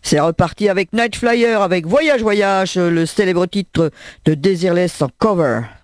C'est reparti avec Night Flyer, avec Voyage Voyage, le célèbre titre de Desireless en cover.